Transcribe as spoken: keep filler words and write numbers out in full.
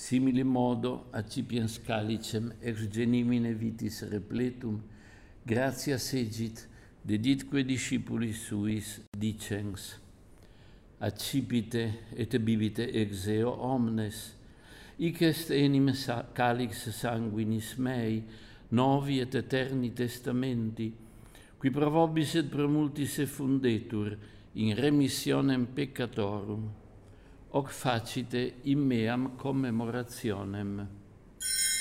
simili modo accipiens calicem ex genimine vitis repletum, gratias egit, deditque discipulis suis dicens, accipite et bibite ex eo omnes, hic est enim calix sanguinis mei, novi et eterni testamenti, qui pro vobis et pro multis effundetur in remissionem peccatorum, hoc facite in meam commemorationem.